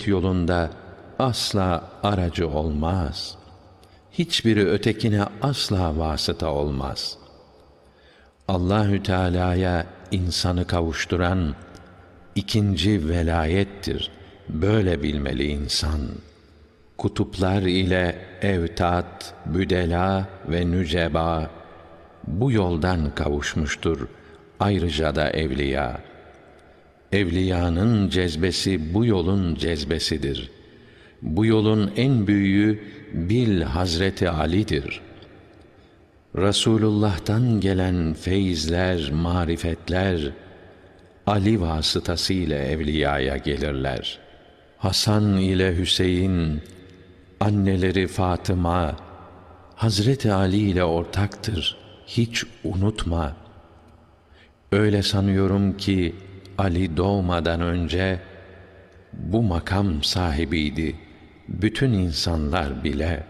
saadet yolunda asla aracı olmaz. Hiçbiri ötekine asla vasıta olmaz. Allahü Teala'ya insanı kavuşturan ikinci velayettir. Böyle bilmeli insan. Kutuplar ile evtat, büdela ve nüceba bu yoldan kavuşmuştur. Ayrıca da evliya. Evliyanın cezbesi bu yolun cezbesidir. Bu yolun en büyüğü bil Hazreti Ali'dir. Resulullah'tan gelen feyizler, marifetler Ali vasıtasıyla evliyaya gelirler. Hasan ile Hüseyin, anneleri Fatıma, Hazreti Ali ile ortaktır. Hiç unutma. Öyle sanıyorum ki Ali doğmadan önce bu makam sahibiydi. Bütün insanlar bile.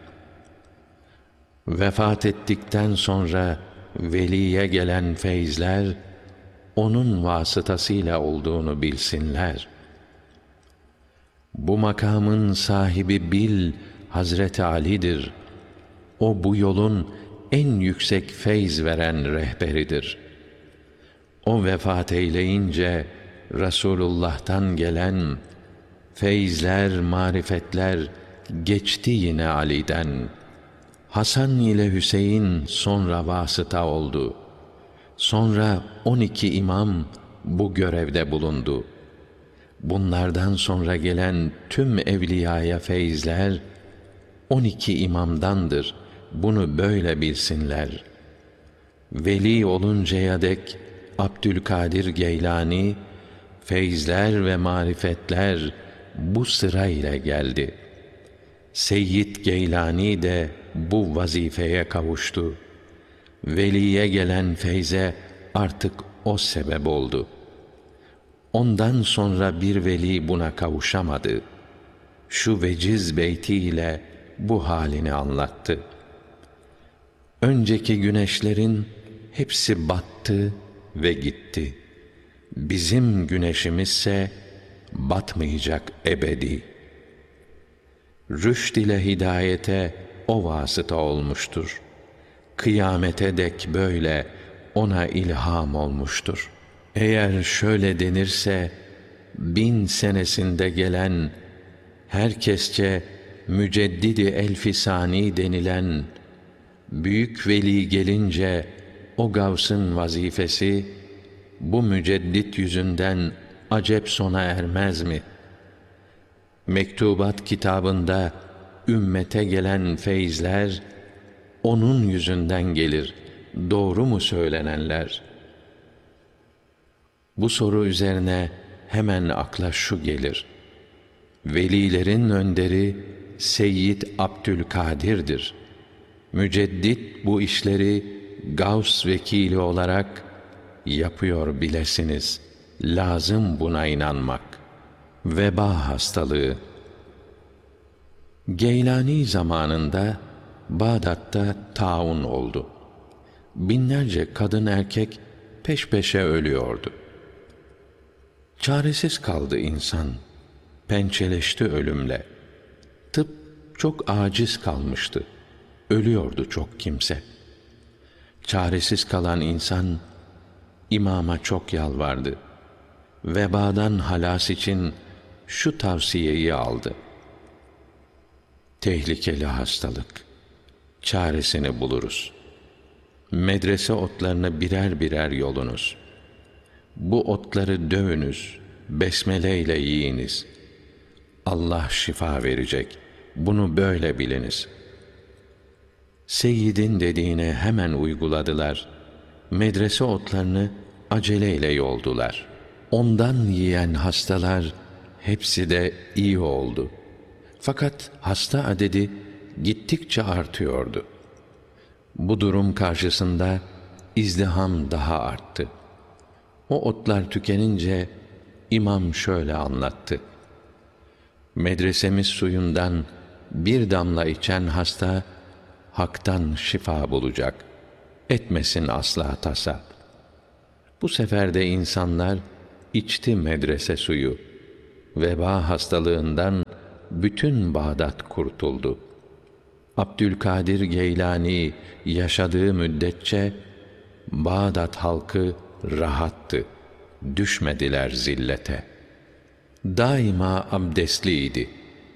Vefat ettikten sonra veliye gelen feyizler onun vasıtasıyla olduğunu bilsinler. Bu makamın sahibi bil Hazreti Ali'dir. O bu yolun en yüksek feyz veren rehberidir. O vefat eyleyince Resulullah'tan gelen feyizler, marifetler geçti yine Ali'den. Hasan ile Hüseyin sonra vasıta oldu. Sonra 12 imam bu görevde bulundu. Bunlardan sonra gelen tüm evliyaya feyizler 12 imamdandır. Bunu böyle bilsinler. Veli oluncaya dek Abdülkadir Geylani, feyizler ve marifetler bu sıra ile geldi. Seyyid Geylani de bu vazifeye kavuştu. Veliye gelen feyze artık o sebep oldu. Ondan sonra bir veli buna kavuşamadı. Şu veciz beytiyle bu halini anlattı. Önceki güneşlerin hepsi battı ve gitti. Bizim güneşimizse batmayacak ebedi. Rüşd ile hidayete o vasıta olmuştur. Kıyamete dek böyle ona ilham olmuştur. Eğer şöyle denirse, 1000 senesinde gelen, herkesçe müceddidi elfisani denilen büyük veli gelince o gavsın vazifesi bu müceddit yüzünden acep sona ermez mi? Mektubat kitabında ümmete gelen feyizler onun yüzünden gelir. Doğru mu söylenenler? Bu soru üzerine hemen akla şu gelir. Velilerin önderi Seyyid Abdülkadir'dir. Müceddit bu işleri Gavs vekili olarak yapıyor bilesiniz. Lazım buna inanmak. Veba hastalığı. Geylani zamanında Bağdat'ta taun oldu. Binlerce kadın erkek peş peşe ölüyordu. Çaresiz kaldı insan, pençeleşti ölümle. Tıp çok aciz kalmıştı, ölüyordu çok kimse. Çaresiz kalan insan, imama çok yalvardı. Vebadan halas için şu tavsiyeyi aldı. Tehlikeli hastalık, çaresini buluruz. Medrese otlarını birer birer yolunuz. Bu otları dövünüz, besmele ile yiyiniz. Allah şifa verecek. Bunu böyle biliniz. Seyyidin dediğine hemen uyguladılar. Medrese otlarını aceleyle yoldular. Ondan yiyen hastalar hepsi de iyi oldu. Fakat hasta adedi gittikçe artıyordu. Bu durum karşısında izdiham daha arttı. O otlar tükenince imam şöyle anlattı. Medresemiz suyundan bir damla içen hasta haktan şifa bulacak. Etmesin asla tasa. Bu sefer de insanlar içti medrese suyu. Veba hastalığından bütün Bağdat kurtuldu. Abdülkadir Geylani yaşadığı müddetçe Bağdat halkı rahattı, düşmediler zillete. Daima abdestliydi.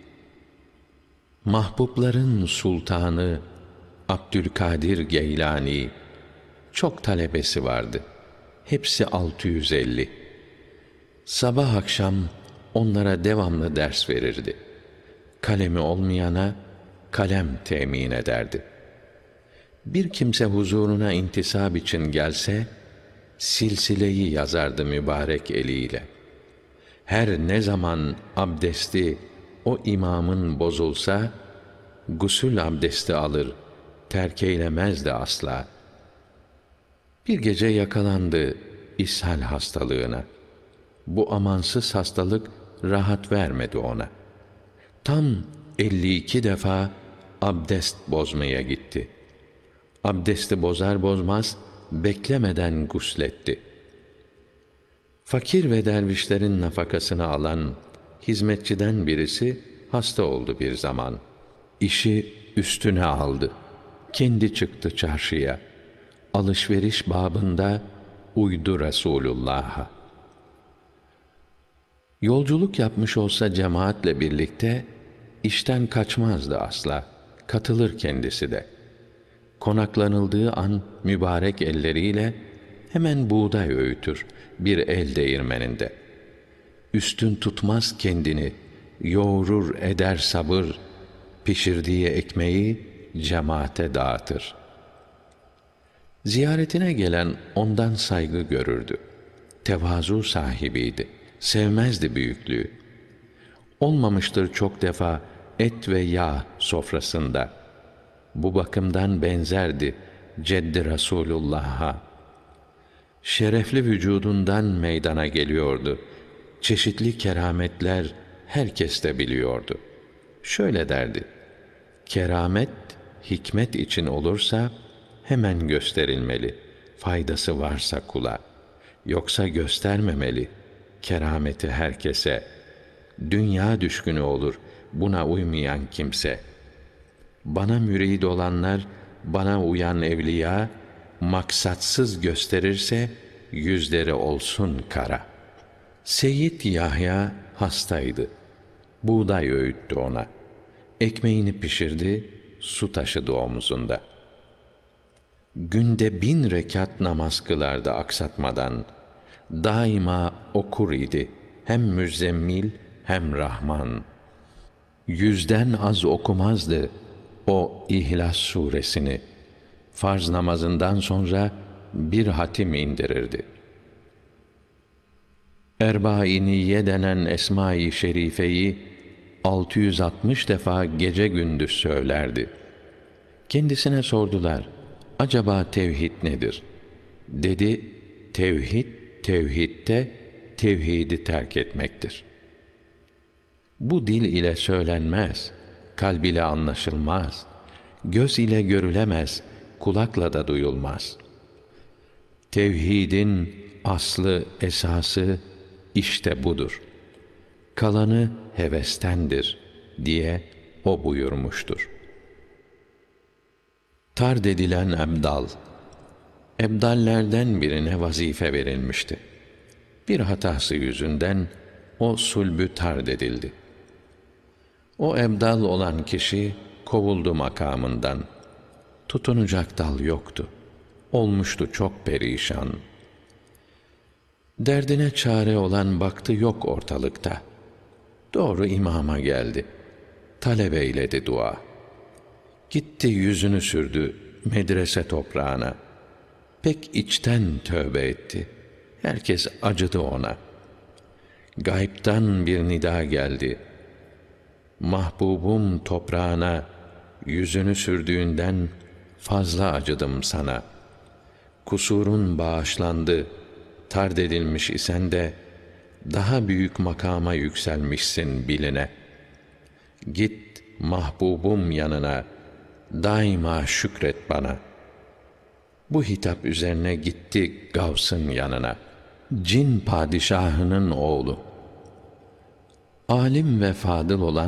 Mahbubların sultanı Abdülkadir Geylani çok talebesi vardı. Hepsi 650. Sabah akşam onlara devamlı ders verirdi. Kalemi olmayana kalem temin ederdi. Bir kimse huzuruna intisap için gelse, silsileyi yazardı mübarek eliyle. Her ne zaman abdesti o imamın bozulsa, gusül abdesti alır, terk eylemezdi asla. Bir gece yakalandı ishal hastalığına. Bu amansız hastalık rahat vermedi ona. Tam 52 defa abdest bozmaya gitti. Abdesti bozar bozmaz beklemeden gusletti. Fakir ve dervişlerin nafakasını alan hizmetçiden birisi hasta oldu bir zaman. İşi üstüne aldı. Kendi çıktı çarşıya. Alışveriş babında uydu Resulullah'a. Yolculuk yapmış olsa cemaatle birlikte işten kaçmazdı asla. Katılır kendisi de. Konaklanıldığı an mübarek elleriyle hemen buğday öğütür bir el değirmeninde. Üstün tutmaz kendini, yoğurur eder sabır, pişirdiği ekmeği cemaate dağıtır. Ziyaretine gelen ondan saygı görürdü. Tevazu sahibiydi, sevmezdi büyüklüğü. Olmamıştır çok defa et ve yağ sofrasında. Bu bakımdan benzerdi Ceddi Resulullah'a. Şerefli vücudundan meydana geliyordu. Çeşitli kerametler herkes de biliyordu. Şöyle derdi: keramet hikmet için olursa hemen gösterilmeli, faydası varsa kula. Yoksa göstermemeli kerameti herkese. Dünya düşkünü olur buna uymayan kimse. Bana mürid olanlar, bana uyan evliya, maksatsız gösterirse yüzleri olsun kara. Seyyid Yahya hastaydı. Buğday öğüttü ona. Ekmeğini pişirdi, su taşıdı omuzunda. Günde 1000 rekat namaz kılardı aksatmadan. Daima okur idi, hem Müzzemmil hem Rahman. 100'den az okumazdı o İhlas suresini. Farz namazından sonra bir hatim indirirdi. Erbainiye denen Esma-i Şerife'yi 660 defa gece gündüz söylerdi. Kendisine sordular, acaba tevhid nedir? Dedi, tevhid, tevhidde tevhidi terk etmektir. Bu dil ile söylenmez, kalb ile anlaşılmaz, göz ile görülemez, kulakla da duyulmaz. Tevhidin aslı, esası işte budur. Kalanı hevestendir diye o buyurmuştur. Tard edilen ebdal, ebdallerden birine vazife verilmişti. Bir hatası yüzünden o sulbü tard edildi. O ebdal olan kişi kovuldu makamından. Tutunacak dal yoktu. Olmuştu çok perişan. Derdine çare olan baktı yok ortalıkta. Doğru imama geldi. Talep eyledi dua. Gitti yüzünü sürdü medrese toprağına. Pek içten tövbe etti. Herkes acıdı ona. Gayb'tan bir nida geldi. Mahbubum toprağına yüzünü sürdüğünden fazla acıdım sana. Kusurun bağışlandı, tard edilmiş isen de daha büyük makama yükselmişsin biline. Git mahbubum yanına, daima şükret bana. Bu hitap üzerine gitti Gavs'ın yanına. Cin padişahının oğlu. Alim ve fadıl olan